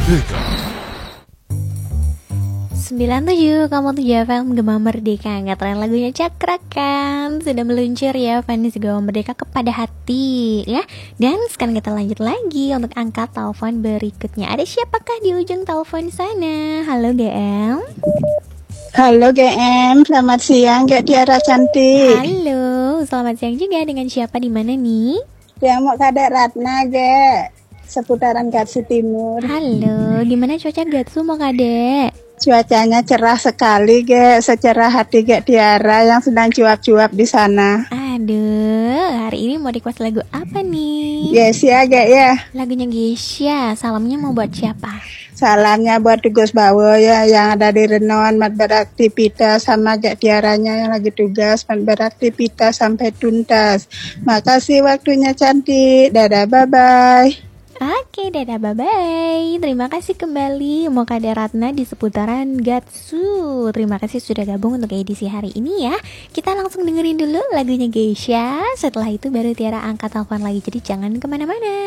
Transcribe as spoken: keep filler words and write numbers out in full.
Merdeka. sembilan tujuh koma tujuh F M Gema Merdeka. Nggak tren lagunya Cakra kan sudah meluncur ya fans Gema Merdeka kepada hati ya. Dan sekarang kita lanjut lagi untuk angkat telepon berikutnya. Ada siapakah di ujung telepon sana? Halo G M. Halo G M, selamat siang Kak Tiara cantik. Halo, selamat siang juga. Dengan siapa di mana nih? Yang mau Kadek Ratna G, seputaran Gatsu Timur. Halo, gimana cuaca Gatsu mau Kadek? Cuacanya cerah sekali G, secerah hati Kak Tiara yang sedang cuap-cuap di sana. Aduh, hari ini mau request lagu apa nih? Yes ya G ya. Lagunya Gesya. Salamnya mau buat siapa? Salamnya buat Gus Bawo ya yang ada di Renon, mat beraktivitas sama Kak Tiaranya yang lagi tugas, mat beraktivitas sampai tuntas. Makasih waktunya cantik. Dadah, bye-bye. Oke, dadah, bye-bye. Terima kasih kembali Mokade Ratna di seputaran Gatsu. Terima kasih sudah gabung untuk edisi hari ini ya. Kita langsung dengerin dulu lagunya Gesya. Setelah itu baru Tiara angkat telepon lagi. Jadi jangan kemana-mana.